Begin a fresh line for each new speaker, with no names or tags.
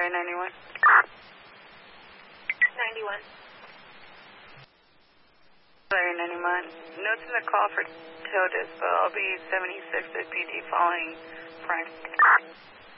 Sorry, 91.
91.
Sorry, 91. Notes in the call for tow dispo. I'll be 76 at PD following Frank.